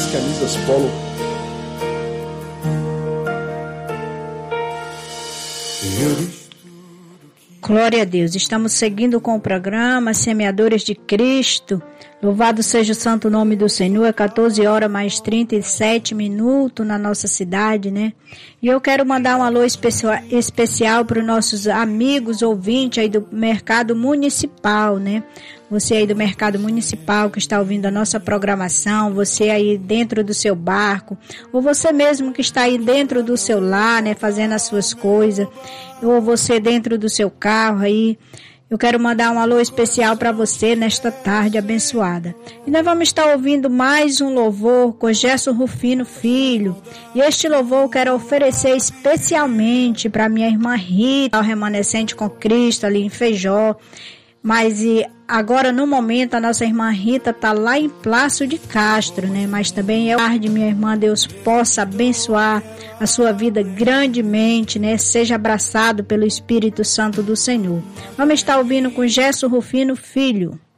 as camisas polo. Glória a Deus, estamos seguindo com o programa Semeadores de Cristo. Louvado seja o santo nome do Senhor. É 14 horas mais 37 minutos na nossa cidade, né? E eu quero mandar um alô especial para os nossos amigos ouvintes aí do Mercado Municipal, né? Você aí do Mercado Municipal que está ouvindo a nossa programação, você aí dentro do seu barco, ou você mesmo que está aí dentro do seu lar, né? Fazendo as suas coisas, ou você dentro do seu carro aí. Eu quero mandar um alô especial para você nesta tarde abençoada. E nós vamos estar ouvindo mais um louvor com Gerson Rufino Filho. E este louvor eu quero oferecer especialmente para minha irmã Rita, ao Remanescente com Cristo, ali em Feijó. Mas agora, no momento, a nossa irmã Rita está lá em Plácio de Castro, né? Mas também é tarde, minha irmã, Deus possa abençoar a sua vida grandemente, né? Seja abraçado pelo Espírito Santo do Senhor. Vamos estar ouvindo com Gerson Rufino Filho.